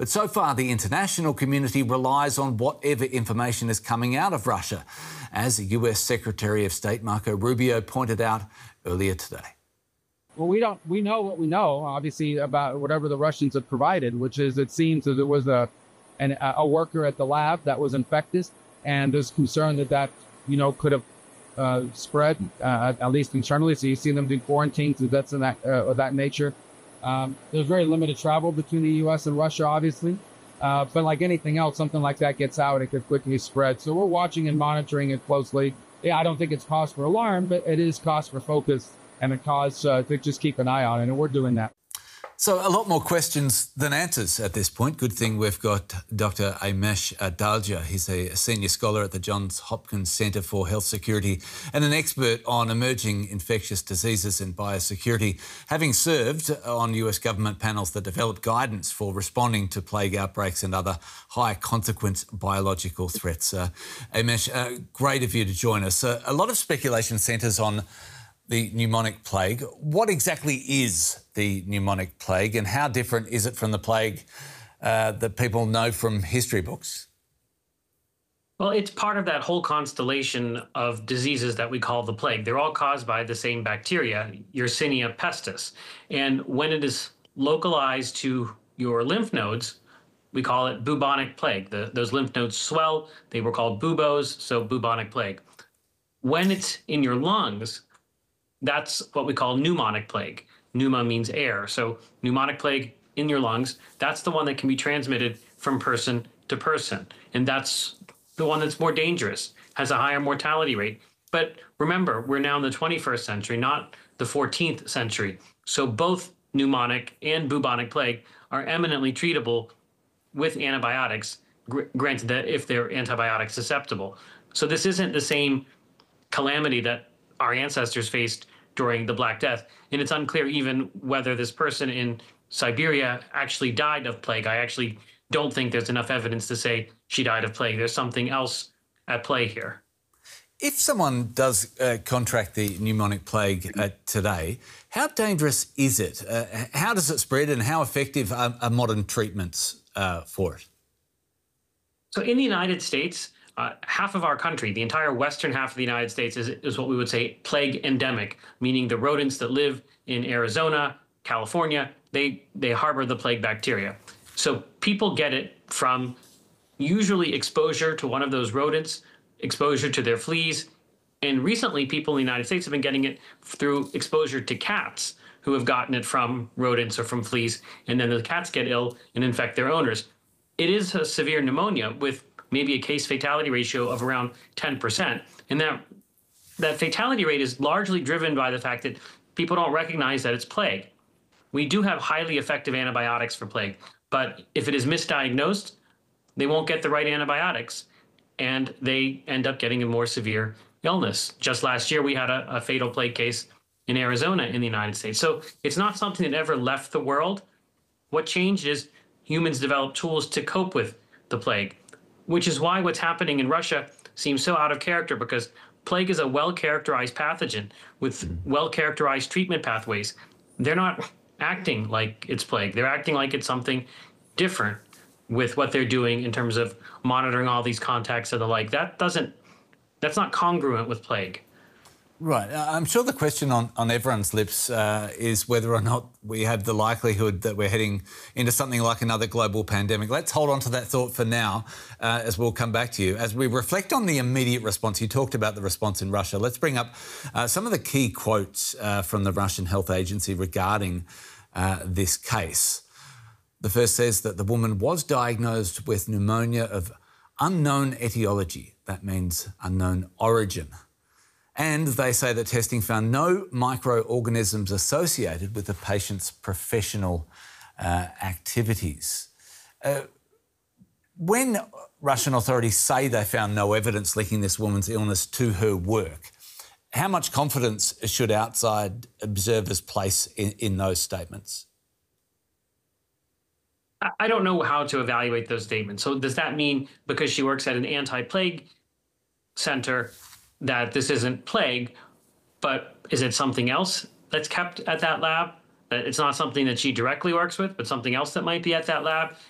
But so far, the international community relies on whatever information is coming out of Russia, as US Secretary of State Marco Rubio pointed out earlier today. Well, we know what we know, obviously, about whatever the Russians have provided, which is it seems that there was a worker at the lab that was infected, and there's concern that could have spread, at least internally. So you see them do quarantines and that's of that nature. There's very limited travel between the U.S. and Russia, obviously. But like anything else, something like that gets out, it could quickly spread. So we're watching and monitoring it closely. Yeah, I don't think it's cause for alarm, but it is cause for focus and a cause to just keep an eye on it, and we're doing that. So a lot more questions than answers at this point. Good thing we've got Dr. Amesh Adalja. He's a senior scholar at the Johns Hopkins Centre for Health Security and an expert on emerging infectious diseases and biosecurity, having served on US government panels that develop guidance for responding to plague outbreaks and other high-consequence biological threats. Amesh, great of you to join us. A lot of speculation centres on the pneumonic plague. What exactly is the pneumonic plague and how different is it from the plague that people know from history books? Well, it's part of that whole constellation of diseases that we call the plague. They're all caused by the same bacteria, Yersinia pestis. And when it is localized to your lymph nodes, we call it bubonic plague. Those lymph nodes swell. They were called buboes, so bubonic plague. When it's in your lungs, that's what we call pneumonic plague. Pneuma means air. So pneumonic plague in your lungs, that's the one that can be transmitted from person to person. And that's the one that's more dangerous, has a higher mortality rate. But remember, we're now in the 21st century, not the 14th century. So both pneumonic and bubonic plague are eminently treatable with antibiotics, granted that if they're antibiotic susceptible. So this isn't the same calamity that our ancestors faced during the Black Death. And it's unclear even whether this person in Siberia actually died of plague. I actually don't think there's enough evidence to say she died of plague. There's something else at play here. If someone does contract the pneumonic plague today, how dangerous is it? How does it spread and how effective are modern treatments for it? So in the United States, half of our country, the entire western half of the United States, is what we would say plague endemic, meaning the rodents that live in Arizona, California, they harbor the plague bacteria. So people get it from usually exposure to one of those rodents, exposure to their fleas, and recently people in the United States have been getting it through exposure to cats who have gotten it from rodents or from fleas, and then the cats get ill and infect their owners. It is a severe pneumonia with maybe a case fatality ratio of around 10%. And that fatality rate is largely driven by the fact that people don't recognize that it's plague. We do have highly effective antibiotics for plague, but if it is misdiagnosed, they won't get the right antibiotics and they end up getting a more severe illness. Just last year, we had a fatal plague case in Arizona in the United States. So it's not something that ever left the world. What changed is humans developed tools to cope with the plague, which is why what's happening in Russia seems so out of character, because plague is a well-characterized pathogen with well-characterized treatment pathways. They're not acting like it's plague. They're acting like it's something different with what they're doing in terms of monitoring all these contacts and the like. That's not congruent with plague. Right. I'm sure the question on everyone's lips is whether or not we have the likelihood that we're heading into something like another global pandemic. Let's hold on to that thought for now, as we'll come back to you. As we reflect on the immediate response, you talked about the response in Russia. Let's bring up some of the key quotes from the Russian Health Agency regarding this case. The first says that the woman was diagnosed with pneumonia of unknown etiology. That means unknown origin. And they say that testing found no microorganisms associated with the patient's professional activities. When Russian authorities say they found no evidence linking this woman's illness to her work, how much confidence should outside observers place in those statements? I don't know how to evaluate those statements. So does that mean because she works at an anti-plague center that this isn't plague, but is it something else that's kept at that lab? That it's not something that she directly works with, but something else that might be at that lab?